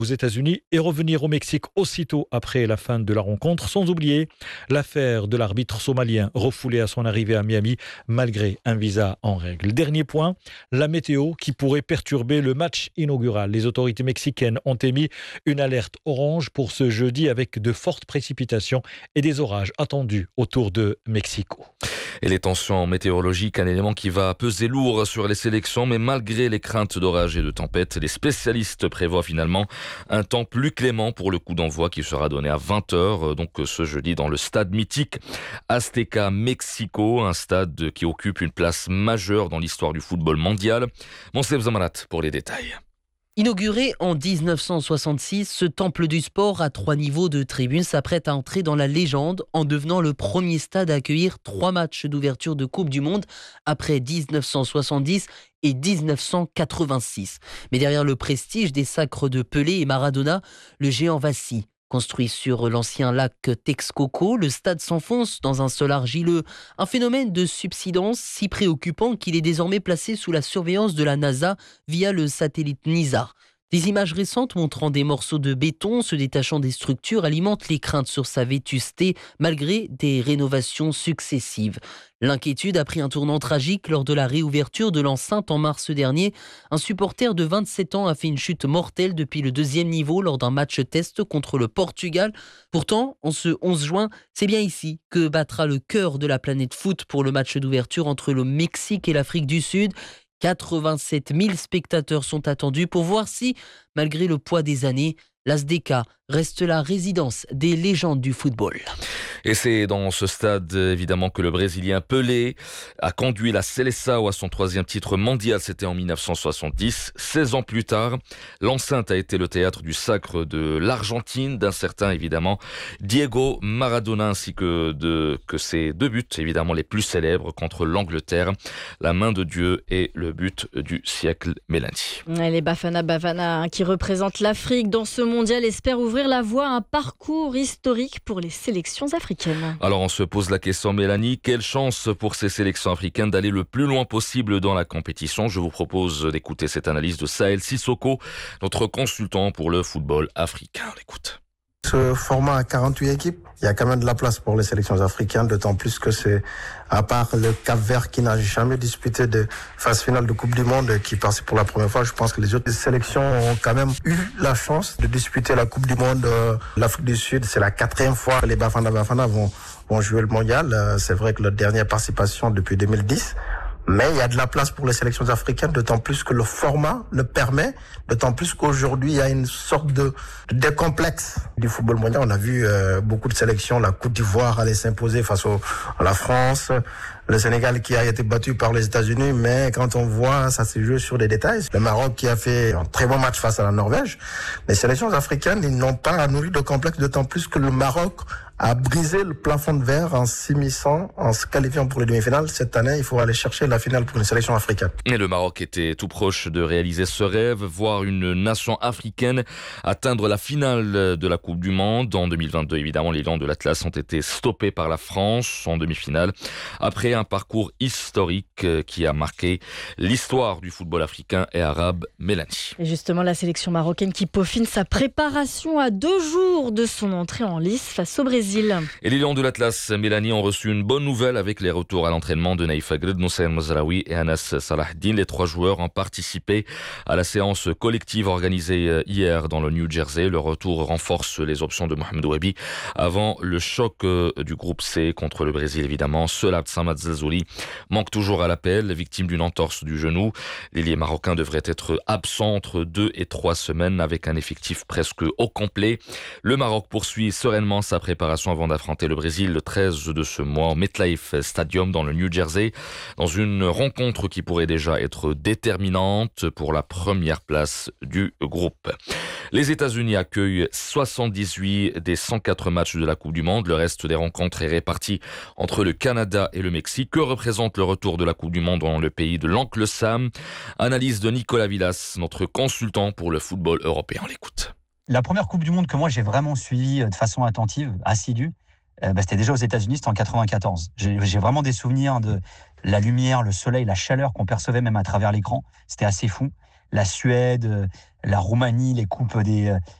aux États-Unis et revenir au Mexique aussitôt après la fin de la rencontre, sans oublier l'affaire de l'arbitre somalien refoulé à son arrivée à Miami malgré un visa en règle. Dernier point, la météo qui pourrait perturber le match inaugural. Les autorités mexicaines ont émis une alerte orange pour ce jeudi avec de fortes précipitations et des orages attendus autour de Mexico. Et les tensions météorologiques, un élément qui va peser lourd sur les sélections, mais malgré les craintes d'orages et de tempêtes, les spécialistes prévoient finalement un temps plus clément pour le coup d'envoi qui sera donné à 20h, donc ce jeudi dans le stade mythique Azteca Mexico, un stade qui occupe une place majeure dans l'histoire du football mondial. Monsef Zamarat pour les détails. Inauguré en 1966, ce temple du sport à 3 niveaux de tribunes s'apprête à entrer dans la légende en devenant le premier stade à accueillir 3 matchs d'ouverture de Coupe du Monde après 1970 et 1986. Mais derrière le prestige des sacres de Pelé et Maradona, le géant vacille. Construit sur l'ancien lac Texcoco, le stade s'enfonce dans un sol argileux. Un phénomène de subsidence si préoccupant qu'il est désormais placé sous la surveillance de la NASA via le satellite NISA. Des images récentes montrant des morceaux de béton se détachant des structures alimentent les craintes sur sa vétusté malgré des rénovations successives. L'inquiétude a pris un tournant tragique lors de la réouverture de l'enceinte en mars dernier. Un supporter de 27 ans a fait une chute mortelle depuis le 2e niveau lors d'un match test contre le Portugal. Pourtant, en ce 11 juin, c'est bien ici que battra le cœur de la planète foot pour le match d'ouverture entre le Mexique et l'Afrique du Sud. 87 000 spectateurs sont attendus pour voir si, malgré le poids des années, l'Azteca reste la résidence des légendes du football. Et c'est dans ce stade, évidemment, que le Brésilien Pelé a conduit la Seleção à son 3e titre mondial. C'était en 1970. 16 ans plus tard, l'enceinte a été le théâtre du sacre de l'Argentine, d'un certain, évidemment, Diego Maradona, ainsi que ses 2 buts, évidemment, les plus célèbres contre l'Angleterre. La main de Dieu et le but du siècle, Mélanie. Les Bafana Bafana qui représentent l'Afrique dans ce mondial espèrent ouvrir la voie à un parcours historique pour les sélections africaines. Alors on se pose la question, Mélanie, quelle chance pour ces sélections africaines d'aller le plus loin possible dans la compétition? Je vous propose d'écouter cette analyse de Sahel Sissoko, notre consultant pour le football africain. On l'écoute. Ce format à 48 équipes, il y a quand même de la place pour les sélections africaines, d'autant plus que c'est, à part le Cap-Vert qui n'a jamais disputé de phase finale de Coupe du Monde, qui passe pour la première fois, je pense que les autres sélections ont quand même eu la chance de disputer la Coupe du Monde. L'Afrique du Sud, c'est la 4e fois que les Bafana Bafana vont jouer le mondial. C'est vrai que leur dernière participation depuis 2010. Mais il y a de la place pour les sélections africaines, d'autant plus que le format le permet, d'autant plus qu'aujourd'hui, il y a une sorte de décomplexe du football mondial. On a vu beaucoup de sélections, la Côte d'Ivoire aller s'imposer face à la France, le Sénégal qui a été battu par les États-Unis, mais quand on voit, ça se joue sur des détails. Le Maroc qui a fait un très bon match face à la Norvège. Les sélections africaines, ils n'ont pas à nourrir de complexe, d'autant plus que le Maroc a brisé le plafond de verre en s'immisçant, en se qualifiant pour les demi-finales. Cette année, il faut aller chercher la finale pour une sélection africaine. Et le Maroc était tout proche de réaliser ce rêve, voir une nation africaine atteindre la finale de la Coupe du Monde. En 2022, évidemment, les Lions de l'Atlas ont été stoppés par la France en demi-finale, après un parcours historique qui a marqué l'histoire du football africain et arabe. Mélanie. Et justement, la sélection marocaine qui peaufine sa préparation à 2 jours de son entrée en lice face au Brésil. Et les Lions de l'Atlas, Mélanie, ont reçu une bonne nouvelle avec les retours à l'entraînement de Naïf Agrid, Noussair Mazraoui et Anas Salahdine. Les 3 joueurs ont participé à la séance collective organisée hier dans le New Jersey. Le retour renforce les options de Mohamed Ouabi avant le choc du groupe C contre le Brésil, évidemment. Seul Abdsamad Zelzouli manque toujours à l'appel, victime d'une entorse du genou. L'ailier marocain devrait être absent entre 2 et 3 semaines avec un effectif presque au complet. Le Maroc poursuit sereinement sa préparation avant d'affronter le Brésil le 13 de ce mois au MetLife Stadium dans le New Jersey, dans une rencontre qui pourrait déjà être déterminante pour la première place du groupe. Les États-Unis accueillent 78 des 104 matchs de la Coupe du Monde. Le reste des rencontres est réparti entre le Canada et le Mexique. Que représente le retour de la Coupe du Monde dans le pays de l'Oncle Sam? Analyse de Nicolas Villas, notre consultant pour le football européen. On l'écoute. La première Coupe du Monde que moi j'ai vraiment suivie de façon attentive, assidue, c'était déjà aux États-Unis, c'était en 94. J'ai vraiment des souvenirs de la lumière, le soleil, la chaleur qu'on percevait même à travers l'écran. C'était assez fou. La Suède, la Roumanie, les coupes